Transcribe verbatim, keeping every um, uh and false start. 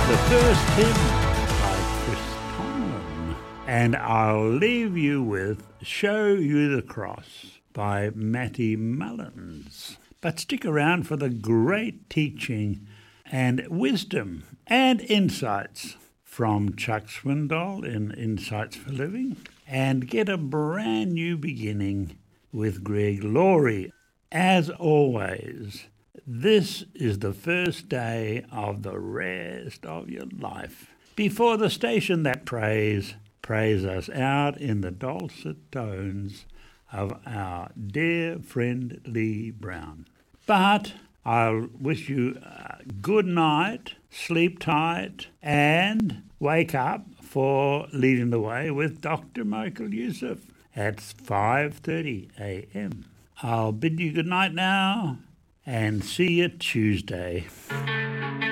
the first hymn by Chris Tomlin. And I'll leave you with Show You the Cross by Matty Mullins. But stick around for the great teaching and wisdom and insights from Chuck Swindoll in Insights for Living, and get a brand new beginning with Greg Laurie. As always, this is the first day of the rest of your life. Before the station that prays, prays us out in the dulcet tones of our dear friend Lee Brown. But I'll wish you a good night, sleep tight, and wake up for Leading the Way with Doctor Michael Youssef at five thirty a.m. I'll bid you good night now and see you Tuesday.